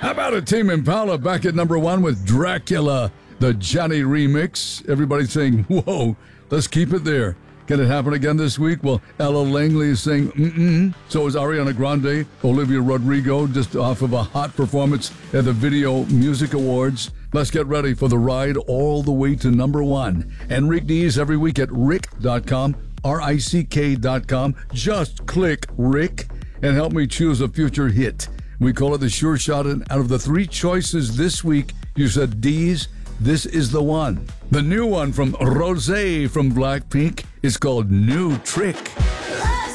How about it, Tame Impala back at number one with Dracula, the Johnny remix. Everybody saying, whoa, let's keep it there. Can it happen again this week? Well, Ella Langley is saying, mm-mm. So is Ariana Grande, Olivia Rodrigo, just off of a hot performance at the Video Music Awards. Let's get ready for the ride all the way to number one. Enrique Dees every week at rick.com, RICK.com. Just click Rick and help me choose a future hit. We call it the Sure Shot, and out of the three choices this week, you said Dees, this is the one. The new one from Rosé from Blackpink is called New Trick.